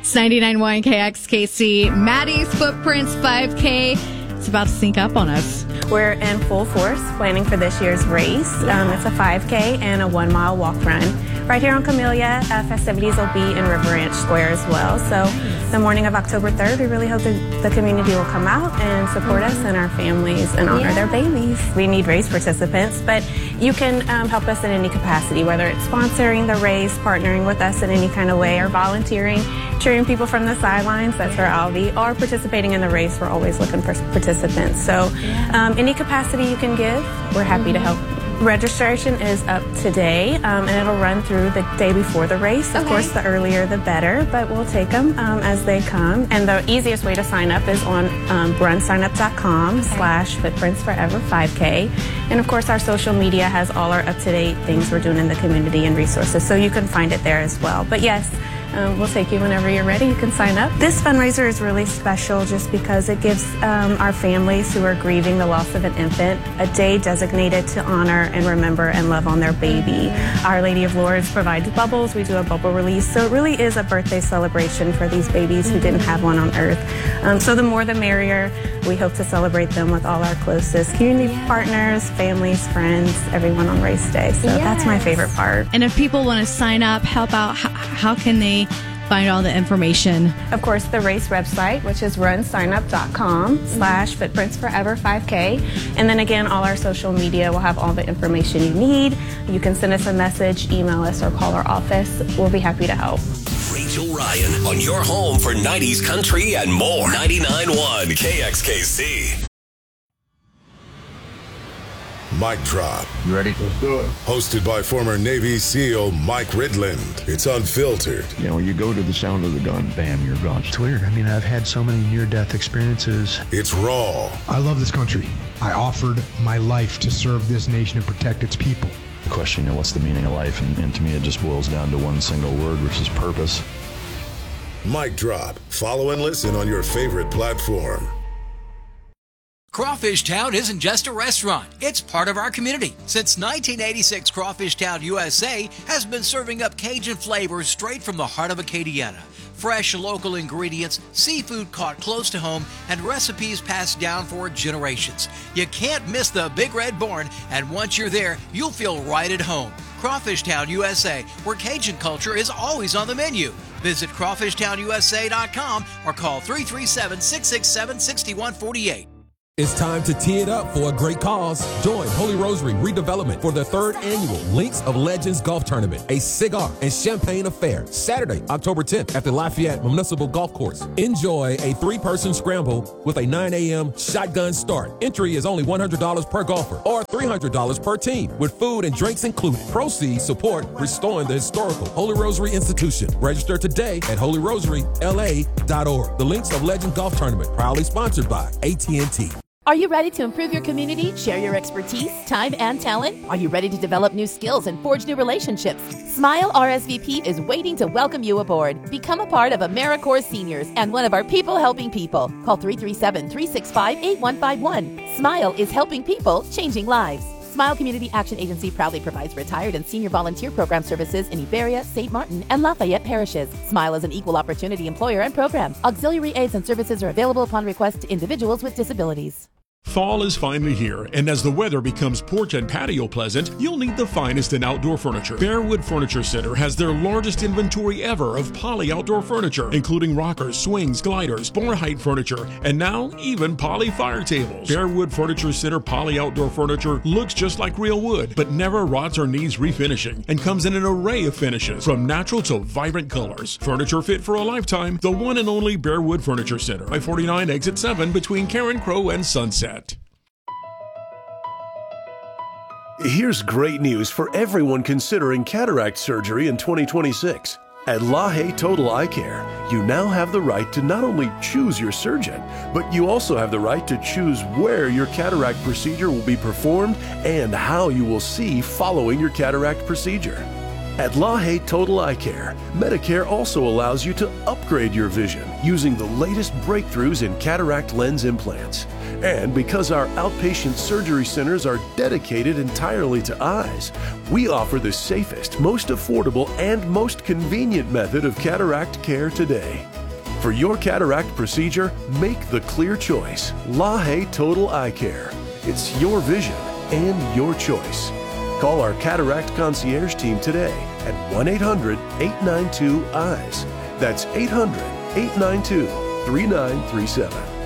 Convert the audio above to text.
It's 99.1 KXKC. Maddie's Footprints 5K. It's about to sneak up on us. We're in full force planning for this year's race. It's a 5K and a 1 mile walk run. Right here on Camellia, festivities will be in River Ranch Square as well. So the morning of October 3rd, we really hope that the community will come out and support us and our families and honor their babies. We need race participants, but you can help us in any capacity, whether it's sponsoring the race, partnering with us in any kind of way, or volunteering, cheering people from the sidelines. That's where I'll be, or participating in the race. We're always looking for participants. So any capacity you can give, we're happy to help. Registration is up today, and it'll run through the day before the race. Of course, the earlier the better, but we'll take them as they come. And the easiest way to sign up is on runsignup.com/footprintsforever5K. And of course, our social media has all our up-to-date things we're doing in the community and resources, so you can find it there as well. But yes, we'll take you whenever you're ready. You can sign up. This fundraiser is really special just because it gives our families who are grieving the loss of an infant a day designated to honor and remember and love on their baby. Our Lady of Lourdes provides bubbles. We do a bubble release. So it really is a birthday celebration for these babies who didn't have one on earth. So the more the merrier. We hope to celebrate them with all our closest community partners, families, friends, everyone on race day. So that's my favorite part. And if people want to sign up, help out, how can they find all the information? Of course, the race website, which is runsignup.com/footprintsforever5K. And then again, all our social media will have all the information you need. You can send us a message, email us, or call our office. We'll be happy to help. Rachel Ryan on your home for 90s country and more. 99.1 KXKC. Mic Drop. You ready? Let's do it. Hosted by former Navy SEAL Mike Ridland. It's unfiltered. You know, you go to the sound of the gun, bam, you're gone. It's weird. I mean, I've had so many near-death experiences. It's raw. I love this country. I offered my life to serve this nation and protect its people. The question, what's the meaning of life? And to me, it just boils down to one single word, which is purpose. Mic Drop. Follow and listen on your favorite platform. Crawfish Town isn't just a restaurant, it's part of our community. Since 1986, Crawfish Town USA has been serving up Cajun flavors straight from the heart of Acadiana. Fresh local ingredients, seafood caught close to home, and recipes passed down for generations. You can't miss the Big Red Barn, and once you're there, you'll feel right at home. Crawfish Town USA, where Cajun culture is always on the menu. Visit crawfishtownusa.com or call 337-667-6148. It's time to tee it up for a great cause. Join Holy Rosary Redevelopment for the 3rd annual Links of Legends Golf Tournament, a cigar and champagne affair, Saturday, October 10th at the Lafayette Municipal Golf Course. Enjoy a 3-person scramble with a 9 a.m. shotgun start. Entry is only $100 per golfer or $300 per team with food and drinks included. Proceeds support restoring the historical Holy Rosary Institution. Register today at holyrosary.la.org. The Links of Legends Golf Tournament, proudly sponsored by AT&T. Are you ready to improve your community, share your expertise, time, and talent? Are you ready to develop new skills and forge new relationships? Smile RSVP is waiting to welcome you aboard. Become a part of AmeriCorps Seniors and one of our people helping people. Call 337-365-8151. Smile is helping people, changing lives. Smile Community Action Agency proudly provides retired and senior volunteer program services in Iberia, St. Martin, and Lafayette parishes. Smile is an equal opportunity employer and program. Auxiliary aids and services are available upon request to individuals with disabilities. Fall is finally here, and as the weather becomes porch and patio pleasant, you'll need the finest in outdoor furniture. Bearwood Furniture Center has their largest inventory ever of poly outdoor furniture, including rockers, swings, gliders, bar height furniture, and now even poly fire tables. Bearwood Furniture Center poly outdoor furniture looks just like real wood, but never rots or needs refinishing, and comes in an array of finishes, from natural to vibrant colors. Furniture fit for a lifetime, the one and only Bearwood Furniture Center, I-49 Exit 7 between Karen Crow and Sunset. Here's great news for everyone considering cataract surgery in 2026. At LaHaye Total Eye Care, you now have the right to not only choose your surgeon, but you also have the right to choose where your cataract procedure will be performed and how you will see following your cataract procedure. At LaHaye Total Eye Care, Medicare also allows you to upgrade your vision using the latest breakthroughs in cataract lens implants. And because our outpatient surgery centers are dedicated entirely to eyes, we offer the safest, most affordable, and most convenient method of cataract care today. For your cataract procedure, make the clear choice. LaHaye Total Eye Care. It's your vision and your choice. Call our cataract concierge team today at 1-800-892-EYES. That's 800-892-3937.